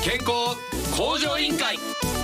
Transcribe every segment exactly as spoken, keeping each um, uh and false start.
健康向上委員会。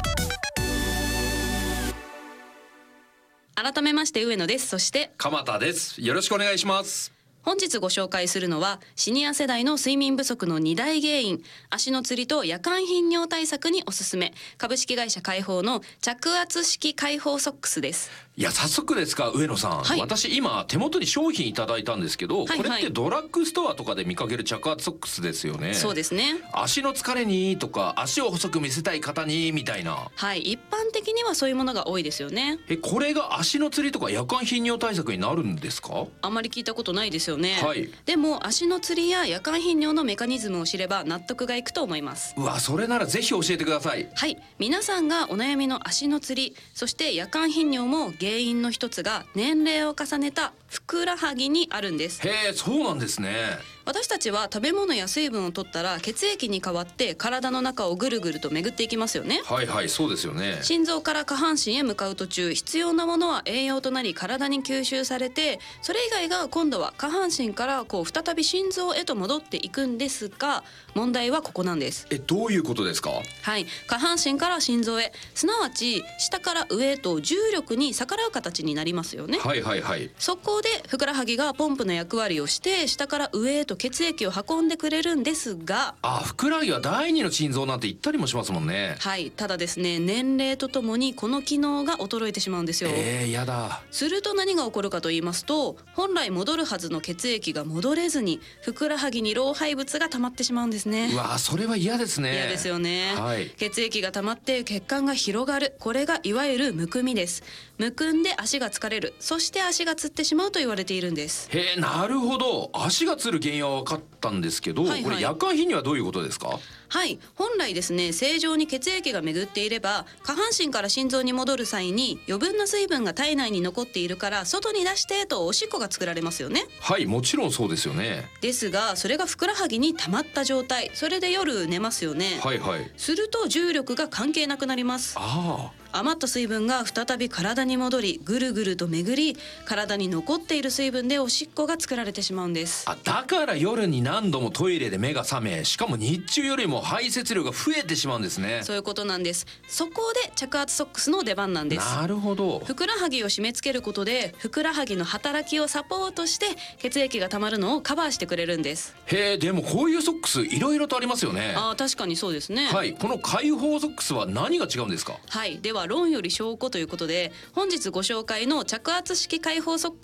改めまして上野です。そして鎌田です。よろしくお願いします。 本日ご紹介するのはシニア世代の睡眠不足のに大原因、足のつりと夜間頻尿対策におすすめ、株式会社開放の着圧式開放ソックスです。 いや早速ですが上野さん、 はい、 私今手元に商品いただいたんですけど、 はいはい、 これってドラッグストアとかで見かける着圧ソックスですよね。 そうですね。 足の疲れにとか足を細く見せたい方にみたいな。 はい、一般的にはそういうものが多いですよね。 えこれが足のつりとか夜間頻尿対策になるんですか？ あんまり聞いたことないですよね。 はい、 でも足のつりや夜間頻尿のメカニズムを知れば納得がいくと思います。 うわそれならぜひ教えてください。 はい、皆さんがお悩みの足のつり、そして夜間頻尿も原因の一つが年齢を重ねたふくらはぎにあるんです。 へえそうなんですね。 私たちは食べ物や水分を取ったら血液に変わって体の中をぐるぐると巡っていきますよね。 はいはいそうですよね。 心臓から下半身へ向かう途中、必要なものは栄養となり体に吸収されて、それ以外が今度は下半身からこう再び心臓へと戻っていくんですが、問題はここなんです。 えどういうことですか？ はい、下半身から心臓へ、すなわち下から上へと重力に逆らう形になりますよね。 はいはいはい。 そこでふくらはぎがポンプの役割をして下から上へと血液を運んでくれるんですが、 あふくらはぎは第二の心臓なんて言ったりもしますもんね。 はい、ただですね、年齢とともにこの機能が衰えてしまうんですよ。 えー、やだ。 すると何が起こるかと言いますと、本来戻るはずの血液が戻れずにふくらはぎに老廃物が溜まってしまうんですね。 うわそれは嫌ですね。 嫌ですよね、 はい、 血液が溜まって血管が広がる、これがいわゆるむくみです。むくんで足が疲れる、そして足がつってしまうと言われているんです。 へえなるほど。足がつる原因は分かったんですけど、はいはい、これ夜間頻尿はどういうことですか？ はい、本来ですね、正常に血液が巡っていれば下半身から心臓に戻る際に余分な水分が体内に残っているから外に出してとおしっこが作られますよね。 はいもちろんそうですよね。 ですがそれがふくらはぎに溜まった状態、それで夜寝ますよね。 はいはい。 すると重力が関係なくなります。 ああ余った水分が再び体に戻り、ぐるぐると巡り体に残っている水分でおしっこが作られてしまうんです。 あだから夜に何度もトイレで目が覚め、しかも日中よりも排泄量が増えてしまうんですね。 そういうことなんです。そこで着圧ソックスの出番なんです。 なるほど。 ふくらはぎを締め付けることでふくらはぎの働きをサポートして血液がたまるのをカバーしてくれるんです。 へえでもこういうソックスいろいろとありますよね。 あ確かにそうですね。 はい、この開放ソックスは何が違うんですか？ はい、では論より証拠ということで本日ご紹介の着圧式開放ソックス